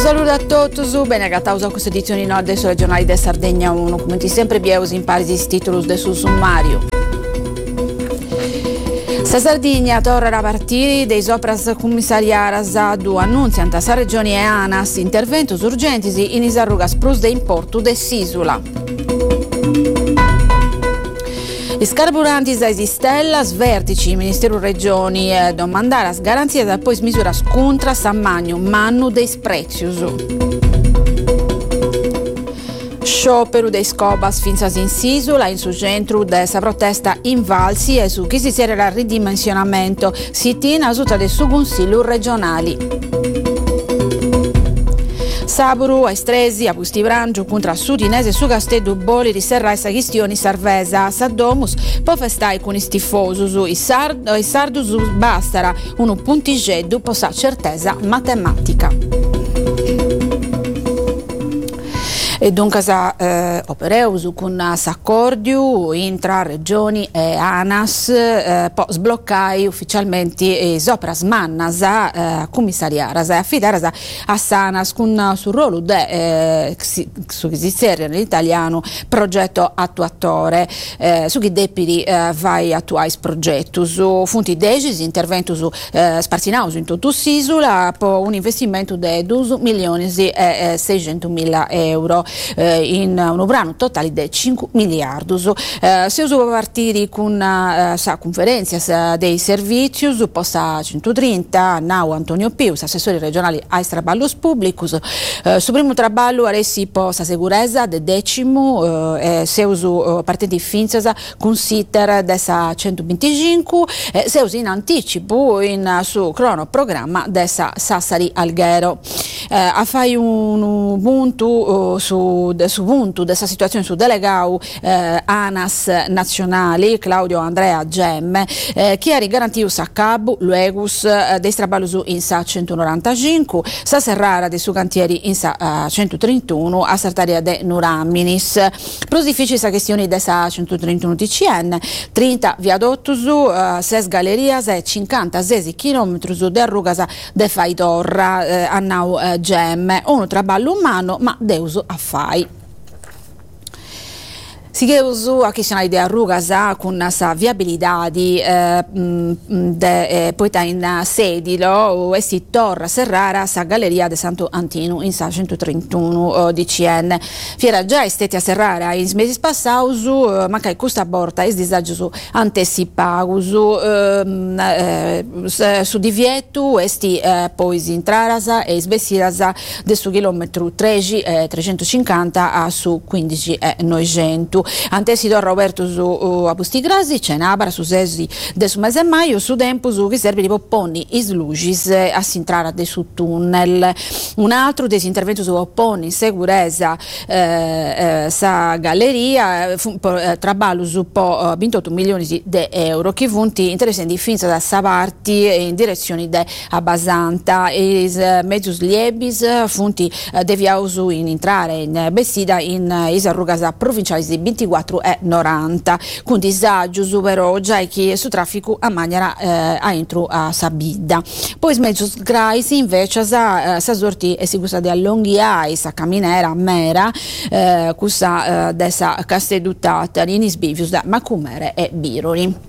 saluto a tutti, bene agattausa a questa edizione nord dei regionali de Sardegna 1, come sempre bieus in parisi titolus del suo sommario. Sa Sardegna torna a partire dei sopras commissariaras a due annunziano sa regione e ANAS interventos urgenti in isarrugas plus de importu de Sisula. I carburanti da Esistella, vertici, Ministero Regioni, domandare garanzie da poi misura scontra San Magno, mannu dei sprezius. Sciopero dei Scobas finzas in Sisula, in su centro dessa protesta in Valsi e su chi si serra il ridimensionamento, si tiene a sotto del suo consiglio regionali. Saburu, a Estresi, a Bustibrangio, contro Sudinese, su Castedo, Boli, riserra essa questioni Sarvesa, Saddomus, poi festai con i stifosus, i sardus bastara, uno puntigeddu, possa certezza matematica. E dunque opereus con s'accordio intra regioni e ANAS po sbloccai ufficialmente sopra smannas commissariaras e affidaras a SANAS con sul ruolo su che si serie nell'italiano progetto attuatore su che depiri vai attuais progettus funti decis interventus spartinaus in tutto Sisula po un investimento di 2.600.000 euro in un brano totale di 5 miliardi. Si usa partire con sa conferenza dei servizi posta 130 Nau Antonio Pius, assessore regionale ai traballos pubblicus. Su primo traballo aressi po sa sicurezza de decimo se uso partiti finza consider dessa 125 se usa in anticipo in su cronoprogramma dessa Sassari Alghero. A fai un punto su punto dessa situazione su delegau ANAS nazionali Claudio Andrea Gemme che ha rigarantito sa cabu luegus dei traballos in sa 195 sa serrara dei suoi cantieri in sa 131 a Sartaria de Nuraminis plus difficile sa questioni de sa 131 TCN 30 viadottus 6 gallerias e 56 chilometri de rugas de Faidorra a Nau Gemme uno traballo umano ma deuso a fai. Si che uso a questione di arrugas con sa viabilità di poeta in sedilo e si torna serrara sa galleria de Santo Antino in sa 131 DCN. Fiera già esteti a serrara in mesi passaus manca il costa borta e disagio anticipaus su divieto esti poi intraras e sbessiras de su chilometro 350 a su 15 e 900. Antesido Roberto su a Bustigrasi c'è Nabara su sesi del su mese maio su tempo su che serve di popponi islugis a sintrara de su tunnel un altro disintervento su popponi sicurezza sa galleria traballo su po 28 milioni di euro che funti interessanti finza da sa parti in direzioni de Abasanta e mezzus liebis funti deviausu in entrare in Bessida in isarrugas provinciali di 24 e 90 con disagio supero già chi su traffico a maniera a entro a Sabida poi mezzo graisi invece sa sorti e si gusta di allunghiai sa camminera mera cusa dessa castedutata in isbivius da Macumere e Biroli.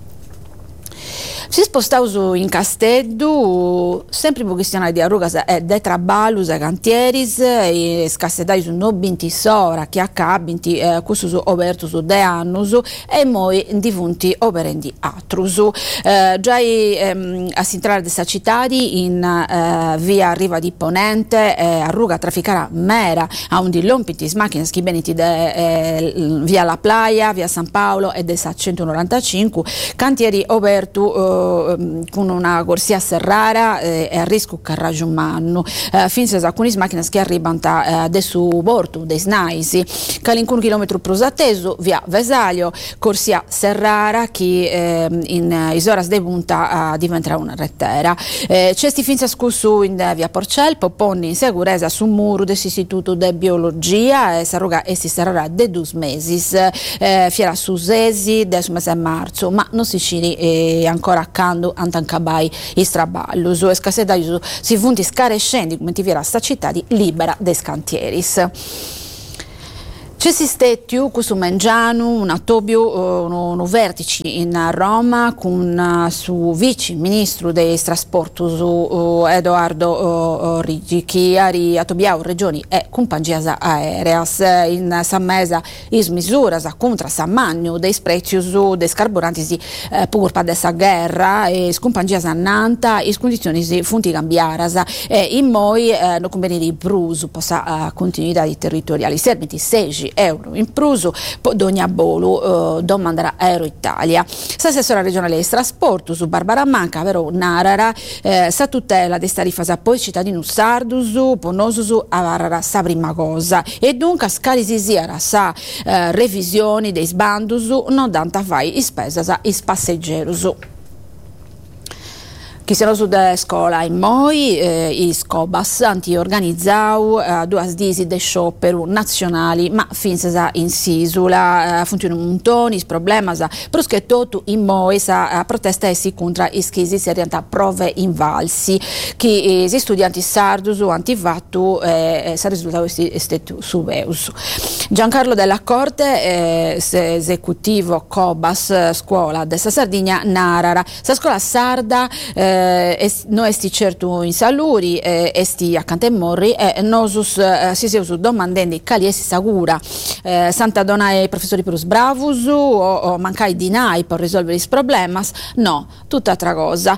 Si spostausu in Casteddu sempre in questione di arrugas e de traballos e cantieris e scassedais no binti sora che accabinti cussus obertus de annus e moi divunti operendi atrus già a sintrare de sa citadi in via Riva di Ponente arruga trafficarà mera a un di lompitis macchine schibeniti de via La Playa, via San Paolo e de sa 195 cantieri obertu con una corsia serrara e a rischio carraggio umano finse alcune macchine che arrivano da su bordo dei snaisi calincuno chilometro prosatteso via Vesalio corsia serrara che in isoras de punta diventerà una rettera cesti finse scussu in via Porcel poponni in sicurezza su muro dell'istituto de biologia e saruga e si serrara de 2 mesi fiera su sesi del mese marzo ma non si sciri ancora traccando antancabai i straballus. E scassedaius si funti scarescendi come ti viera sta città di libera des cantieris. C'è stetiu questo mengiano un attobbio un vertice in Roma con su vice ministro dei trasporti Edoardo Riggi che ha attobbiato regioni e compagnie aereas in Sammesa is misuras contro Sammagno dei prezzi dei carburanti pur per questa guerra e compagnie annanta in condizioni di fonti cambiaras e in moi no conveni di bruso possa continuità di territoriali serventi 6 euro in pruso d'ogni bolo domanderà Aero Italia. L'assessora regionale dei trasporti su Barbara Manca vero narara sa tutela des tarifas a poi cittadino sardus ponosus avarara sa prima cosa e dunque scarisisiera sa revisioni dei sbandus non danta fai spesas is passeggeri. Chi siano su de scuola in moi, i Scobas hanno organizzato 2 disi de sciopero nazionali, ma finse in Sisula, funzionano un montone, i problemi, perché tutto in moi sa protesta essi contro i schisi si orienta prove invalsi, che gli studenti sardus hanno fatto sa risultato su Veus. Giancarlo Della Corte, esecutivo Cobas scuola della Sardegna, narara, sa scuola sarda no esti certo in saluri esti accanto a morri e nosus si seusu domandando cali essi sagura Santa Dona e professori per bravus o mancai di nai per risolvere i problemi no, tutt'altra cosa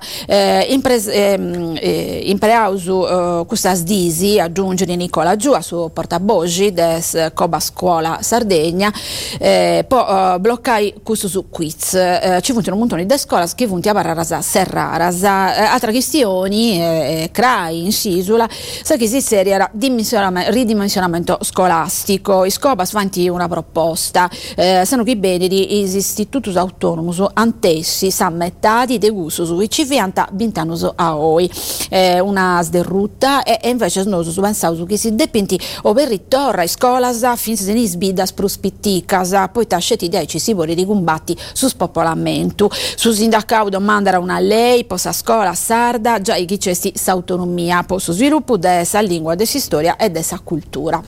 impreausu questa disi aggiungere Nicola Giù su portabogi des Coba Scuola Sardegna poi bloccai questo su quiz ci funzionano un montone di scuole che funti a barraras serraras altra questioni CRAI in Sisula sa che si serie era ridimensionamento scolastico i Scobas fanti una proposta sanno che bene di istitutus autonomus antessi sammettati de gusus i civianta bintanus a oi una sderrutta e invece nosus pensausu che si depinti over ritorra i scolas fins in isbidas prospitticas poi tascetti dai ci si vuole di combatti su spopolamento su sindacau domandara una lei possa scola sarda già i chicesti s'autonomia posso sviluppo dessa lingua dessa storia e dessa cultura.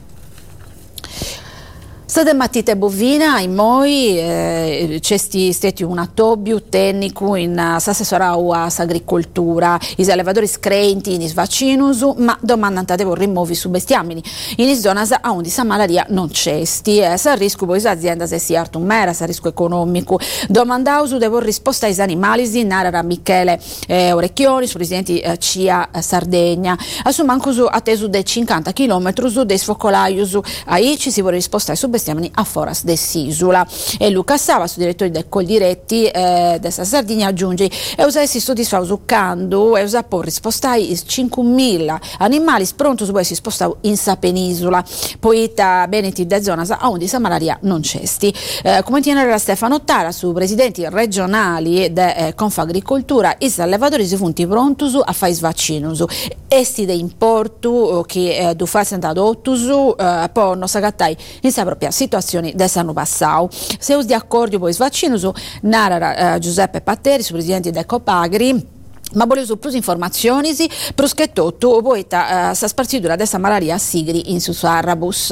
State matite bovina in moi c'è stati un attobbio tecnico in s'assessorau a s'agricoltura i allevatori screnti in isvacinus ma domandante devo rimuovi su bestiamini in zonas a onde sa malaria non c'esti sa rischio poi azienda se si artum mera sa rischio economico domandausu devo risposta ai animali narra Michele Orecchioni su presidenti CIA Sardegna assumancusu attesu de 50 km dei sfocolaius ai ci si vuole risposta ai su a Foras de Sisula e Luca Sava, su direttore del Coldiretti della Sardegna aggiunge e usa essi soddisfausu cando e usa por rispostai 5.000 animali pronto su essi spostau in sa penisola poeta beneti de zonas a onde sa malaria non c'esti come tiene Stefano Tara su presidenti regionali de Confagricoltura i allevatori si funti prontus a fai svaccinus esti de importu che du fa sentato ottusu po non sagattai in sa propria situazioni dell'anno passato. Se us di accordo poi svaccinus narra Giuseppe Patteri, su presidente del Copagri. Ma volevo più informazioni perché tutto poeta sa spartidura dessa malaria a Sigri in Susarrabus.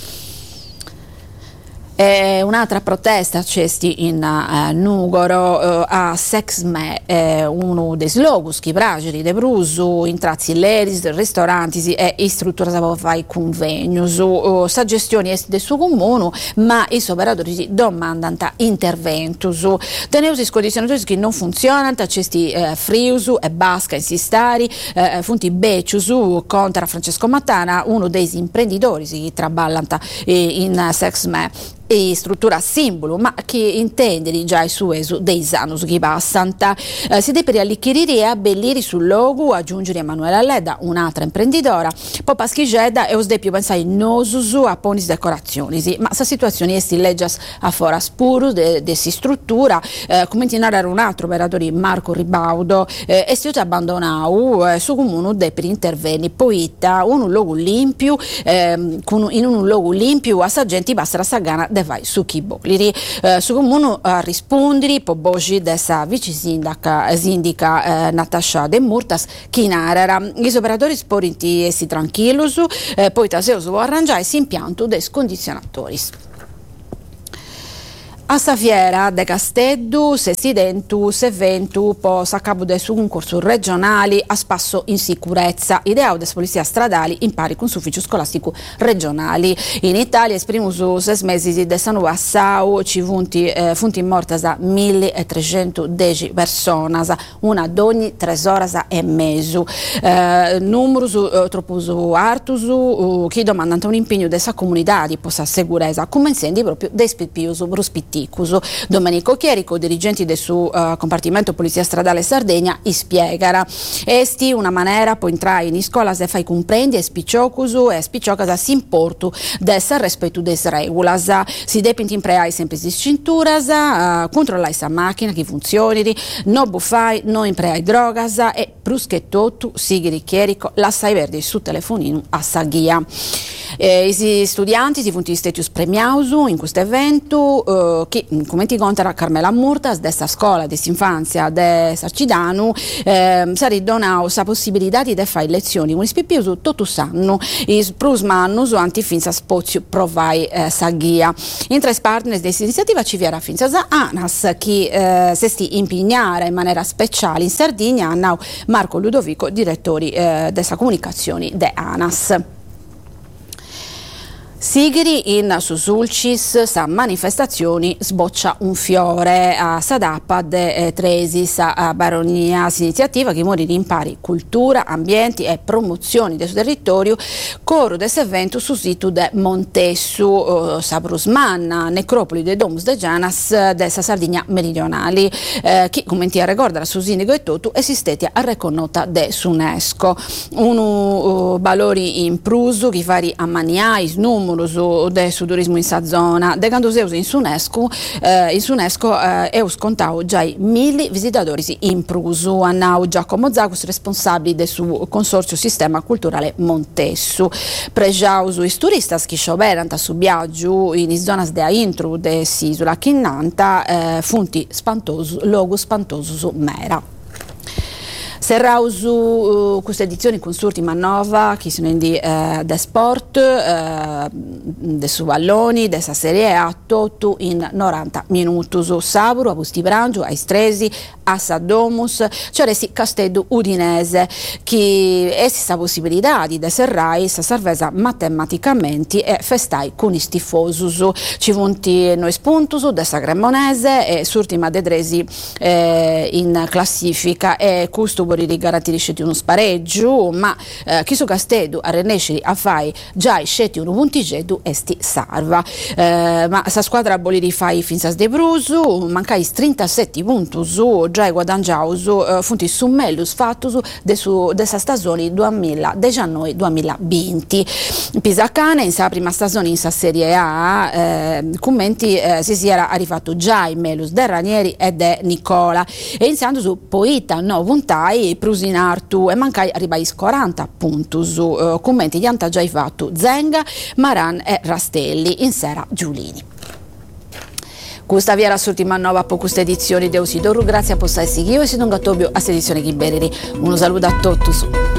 Un'altra protesta c'è in Nugoro a Sexme uno dei slogus che brageri de Brusu in trazi leris, ristoranti e strutture fai convegnos sa gestione del suo comune ma i operatori domandano interventus teneusi condizioni che non funzionano c'esti friusu e basca insistari funti beciusu contro Francesco Mattana uno dei imprenditori che traballano in Sexme e struttura simbolo, ma che intende già il suo esu dei Zanus che passanta. Si deve allicchirire e abbellire sul logo, aggiungere Emanuela Leda, un'altra imprenditora, poi Paschigeda e os de più pensare nosusu a ponis decorazioni, ma sa situazione è leggias a foras puru de si struttura, come tinare un altro operatore Marco Ribaudo, e si abbandonau su comune de per interventi poeta, un luogo limpio, in un luogo limpio a sagenti basta la sagana vai su chi boliri. Su comune a rispondere po bogi dessa vice sindaca Natascia De Murtas chi narra gli operatori sporinti e si tranquillos poi taseo su arrangiare si impianto des condizionatori. A sa fiera de Casteddu, se ventu, po s'accabu de su concorso regionali a spasso in sicurezza, ideato des polizia stradali in pari con ufficio scolastico regionali. In Italia esprimus 6 mesi de sanu assau, ci funti mortas a 1310 personas, una d'ogni 3 oras e mesu. Numerus tropus artus, chi domandano un impegno dessa comunità di possa sicurezza, come insendi proprio dei spipius bruspittici. Domenico Chierico, dirigenti del suo compartimento Polizia Stradale Sardegna, spiegara. Esti una maniera per entrare in scuola se fai comprendi e spicciocas si importu del rispetto des regolas. Si depinti impreai sempre di cinturas, controllai sa macchina che funzioni, no buffai, no impreai drogas e bruschettotu, sigiri Chierico, lassai verdi su telefonino a sa ghia. I studenti si funti stetius premiausu in questo evento che come ti conta Carmela Murtas desta scuola di infanzia de Sarcidanu sari donau sa possibilità di fare lezioni con ispipiusu tutto sanno is prus mannus anti finza spozio provai sa ghia. In tre partners desta iniziativa ci viera finza sa ANAS che se sti impegnare in maniera speciale in Sardegna annau Marco Ludovico, direttori dessa comunicazioni de ANAS. Sigri in Susulcis sa manifestazioni sboccia un fiore a Sadappa de Tresis a Baronia, iniziativa che muore di impari cultura, ambienti e promozioni del suo territorio, coro del evento su sito de Montessu, Sabrusmanna, necropoli de Domus de Gianas de Sardegna meridionali, che come ti ricorda su Sindico e Totu esisteti a reconnota de UNESCO. Uno valori in prusu che vari a maniais, numeri del turismo in sa zona, de quando seus in UNESCO eus contau già 1000 visitatori in prusu, annau Giacomo Zacus, responsabile del suo consorzio sistema culturale Montessu. Pregiaus i turistas che scioberant su viaggio in zonas de intro de Sisula Chinnanta, funti spantosu, logo spantosu mera. Serrausu questa edizione con surti Mannova che sono di de sport de su valloni de sa serie A tutto in 90 minuti su Saburo, a Bustibrangio, a Istresi, a Sadomus, cioè Casteddu Udinese che essi sa possibilità di serrai sa servesa matematicamente e festai con i tifosus ci vunti noi spuntus de sa Cremonese e surtima de Dresi in classifica e custo di garantisce uno spareggio, ma chi su Casteddu a Renesciri a fai già scetti un puntigetto esti salva. Ma sa squadra boliri fai finzas de Brusu, mancai 37 punti su già guadaggiausu funti su mellus fattus de sa stagione 2019-2020. Pisacane in sa prima stagione in sa Serie A commenti si era arrivato già in mellus de Ranieri e de Nicola e iniziando su Poita no puntai Prusinartu e mancai arribai 40 punti su commenti di anta già fatto Zenga, Maran e Rastelli in sera Giulini. Questa via era l'ultima nuova per questa edizione di Eusidoro, grazie a possa essere io e si non gatobio a questa edizione Ghiberiri. Un saluto a tutti.